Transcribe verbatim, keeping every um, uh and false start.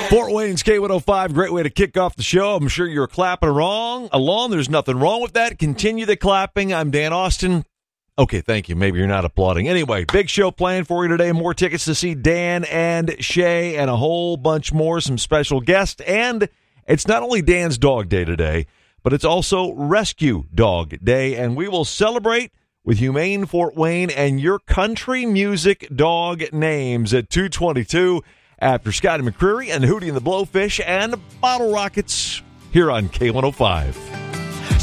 Fort Wayne's K one oh five, great way to kick off the show. I'm sure you're clapping along. along. There's nothing wrong with that. Continue the clapping. I'm Dan Austin. Okay, thank you. Maybe you're not applauding. Anyway, big show planned for you today. More tickets to see Dan and Shay and a whole bunch more, some special guests. And it's not only Dan's Dog Day today, but it's also Rescue Dog Day. And we will celebrate with Humane Fort Wayne and your country music dog names at two twenty-two after Scotty McCreery and Hootie and the Blowfish and Bottle Rockets here on K one oh five.